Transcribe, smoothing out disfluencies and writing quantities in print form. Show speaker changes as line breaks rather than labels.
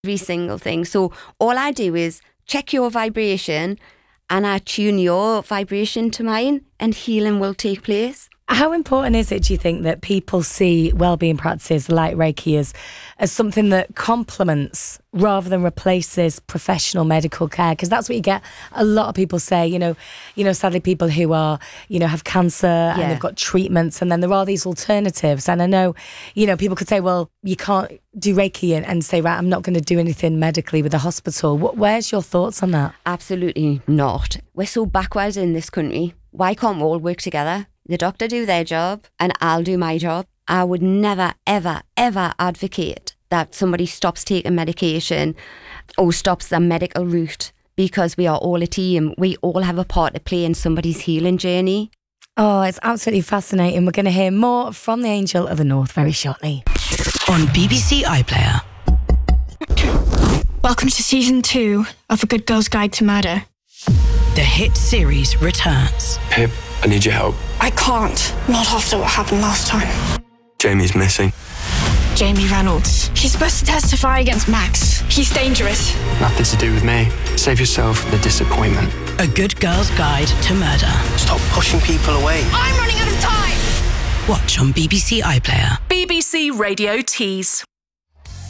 every single thing. So all I do is check your vibration and I tune your vibration to mine and healing will take place.
How important is it, do you think, that people see wellbeing practices like Reiki as something that complements rather than replaces professional medical care? Because that's what you get. A lot of people say, you know, sadly, people who are, have cancer and they've got treatments, and then there are these alternatives. And I know, people could say, well, you can't do Reiki and say, right, I'm not going to do anything medically with the hospital. Where's your thoughts on that?
Absolutely not. We're so backwards in this country. Why can't we all work together? The doctor do their job and I'll do my job. I would never, ever, ever advocate that somebody stops taking medication or stops the medical route, because we are all a team. We all have a part to play in somebody's healing journey.
Oh, it's absolutely fascinating. We're going to hear more from the Angel of the North very shortly.
On BBC iPlayer.
Welcome to season 2 of A Good Girl's Guide to Murder.
The hit series returns.
Pip, I need your help.
I can't. Not after what happened last time.
Jamie's missing.
Jamie Reynolds. He's supposed to testify against Max. He's dangerous.
Nothing to do with me. Save yourself the disappointment.
A Good Girl's Guide to Murder.
Stop pushing people away.
I'm running out of time!
Watch on BBC iPlayer.
BBC Radio Tees.